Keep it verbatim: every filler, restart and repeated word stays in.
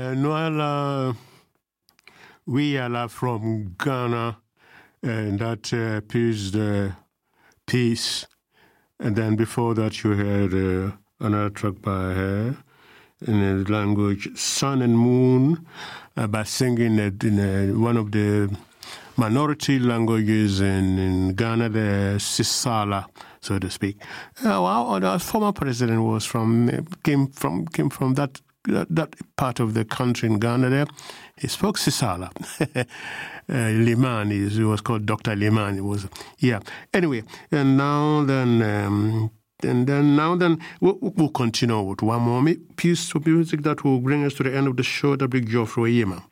Noella Wiala from Ghana, and that uh, piece, the Peace. And then before that, you heard uh, another track by her in the language Sun and Moon, uh, by singing it in uh, one of the minority languages in, in Ghana, the Sisala, so to speak. Uh, well, the former president was from came from came from that, that that part of the country in Ghana. There, he spoke Sisala. uh, Liman is he was called Doctor Liman. It was yeah. Anyway, and now then. Um, And then now then, we'll, we'll continue with one more piece of music that will bring us to the end of the show. That big Geoffrey Yema.